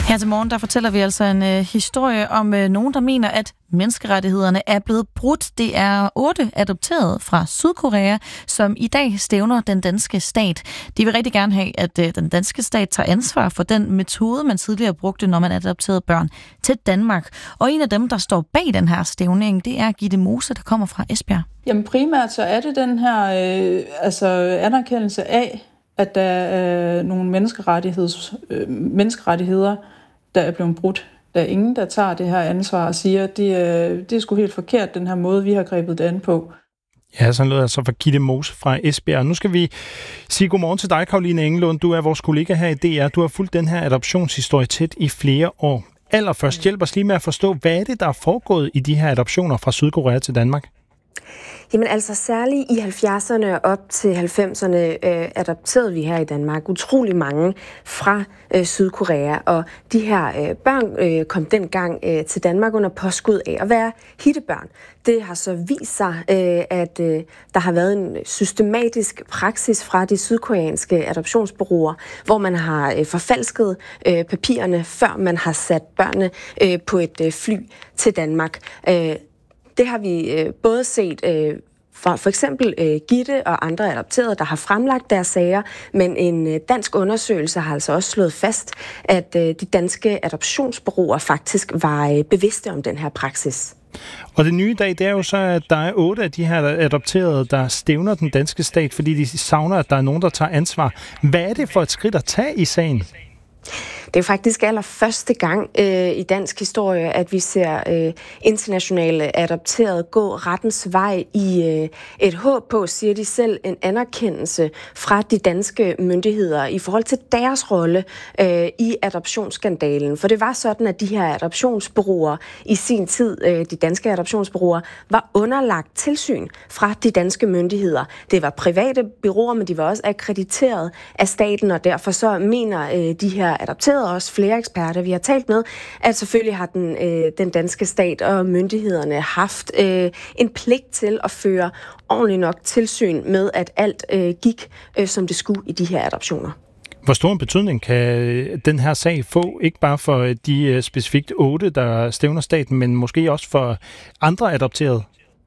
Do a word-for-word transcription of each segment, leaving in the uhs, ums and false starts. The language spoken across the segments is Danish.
Her til morgen, der fortæller vi altså en øh, historie om øh, nogen, der mener, at menneskerettighederne er blevet brudt. Det er otte adopterede fra Sydkorea, som i dag stævner den danske stat. De vil rigtig gerne have, at øh, den danske stat tager ansvar for den metode, man tidligere brugte, når man adopterede børn til Danmark. Og en af dem, der står bag den her stævning, det er Gitte Mose, der kommer fra Esbjerg. Jamen primært så er det den her øh, altså anerkendelse af, at der er nogle menneskerettigheds, øh, menneskerettigheder, der er blevet brudt. Der er ingen, der tager det her ansvar og siger, at det er, det er sgu helt forkert, den her måde, vi har grebet det an på. Ja, sådan lød altså fra Gitte Mose fra Esbjerg. Nu skal vi sige godmorgen til dig, Caroline Engelund. Du er vores kollega her i D R. Du har fulgt den her adoptionshistorie tæt i flere år. Allerførst hjælp os lige med at forstå, hvad er det, der er foregået i de her adoptioner fra Sydkorea til Danmark? Jamen altså særligt i halvfjerdserne op til halvfemserne øh, adopterede vi her i Danmark utrolig mange fra øh, Sydkorea, og de her øh, børn øh, kom dengang øh, til Danmark under påskud af at være hittebørn. Det har så vist sig, øh, at øh, der har været en systematisk praksis fra de sydkoreanske adoptionsbureauer, hvor man har øh, forfalsket øh, papirerne, før man har sat børnene øh, på et øh, fly til Danmark. Øh, Det har vi øh, både set øh, for for eksempel øh, Gitte og andre adopterede, der har fremlagt deres sager, men en øh, dansk undersøgelse har altså også slået fast, at øh, de danske adoptionsbureauer faktisk var øh, bevidste om den her praksis. Og det nye i dag, det er jo så, at der er otte af de her adopterede, der stævner den danske stat, fordi de savner, at der er nogen, der tager ansvar. Hvad er det for et skridt at tage i sagen? Det er faktisk allerførste gang øh, i dansk historie, at vi ser øh, internationale adopterede gå rettens vej i øh, et håb på, siger de selv, en anerkendelse fra de danske myndigheder i forhold til deres rolle øh, i adoptionsskandalen. For det var sådan, at de her adoptionsbureauer i sin tid, øh, de danske adoptionsbureauer, var underlagt tilsyn fra de danske myndigheder. Det var private bureauer, men de var også akkrediteret af staten, og derfor så mener øh, de her adopterede også flere eksperter, vi har talt med, at selvfølgelig har den, øh, den danske stat og myndighederne haft øh, en pligt til at føre ordentligt nok tilsyn med, at alt øh, gik, øh, som det skulle i de her adoptioner. Hvor stor en betydning kan den her sag få, ikke bare for de specifikt otte, der stævner staten, men måske også for andre adopterede?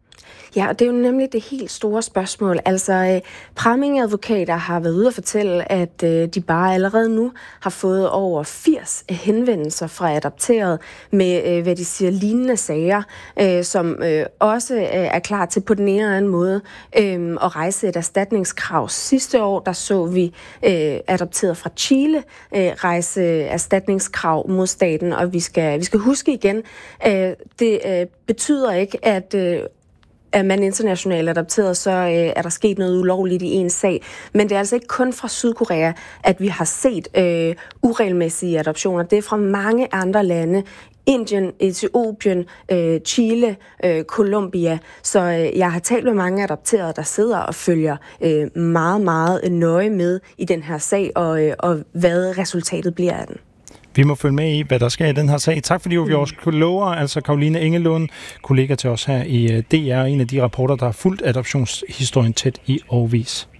Ja, og det er jo nemlig det helt store spørgsmål. Altså, øh, Pramming-advokater har været ude at fortælle, at øh, de bare allerede nu har fået over firs henvendelser fra adopteret med, øh, hvad de siger, lignende sager, øh, som øh, også øh, er klar til på den ene eller anden måde øh, at rejse et erstatningskrav. Sidste år, der så vi øh, adopteret fra Chile øh, rejse erstatningskrav mod staten, og vi skal, vi skal huske igen, øh, det øh, betyder ikke, at øh, er man internationalt adopteret, så øh, er der sket noget ulovligt i en sag. Men det er altså ikke kun fra Sydkorea, at vi har set øh, uregelmæssige adoptioner. Det er fra mange andre lande. Indien, Etiopien, øh, Chile, øh, Colombia. Så øh, jeg har talt med mange adopterede, der sidder og følger øh, meget, meget nøje med i den her sag, og, øh, og hvad resultatet bliver af den. Vi må følge med i, hvad der sker i den her sag. Tak fordi du var vores klogere, altså Caroline Engelund, kollega til os her i D R, en af de rapporter, der har fulgt adoptionshistorien tæt i årevis.